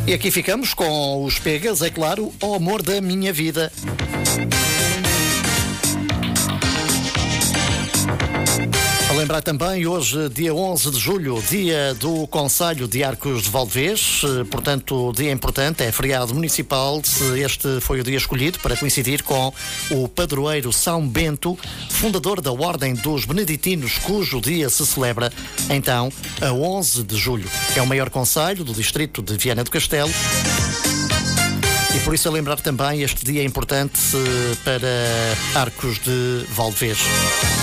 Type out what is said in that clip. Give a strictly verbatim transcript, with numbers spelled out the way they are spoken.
E aqui ficamos com os Pegas, é claro, o amor da minha vida. A lembrar também, hoje, dia onze de julho, dia do Concelho de Arcos de Valdevez, portanto, dia importante, é feriado municipal. Este foi o dia escolhido para coincidir com o padroeiro São Bento, fundador da Ordem dos Beneditinos, cujo dia se celebra, então, a onze de julho. É o maior concelho do distrito de Viana do Castelo. E por isso a lembrar também este dia importante para Arcos de Valdevez.